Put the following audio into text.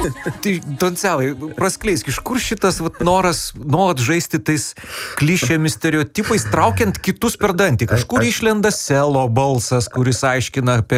Tai, Doncelai, praskleisk, iš kur šitas noras nuolat žaisti tais klišėmis, stereotipais, traukiant kitus per dantį? Kažkur išlenda Selo balsas, kuris aiškina apie